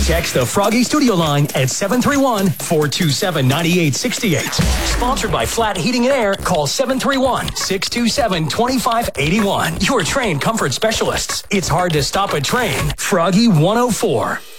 Text the Froggy Studio line at 731-427-9868. Sponsored by Flat Heating and Air. Call 731-627-2581. Your train comfort specialists. It's hard to stop a train. Froggy 104.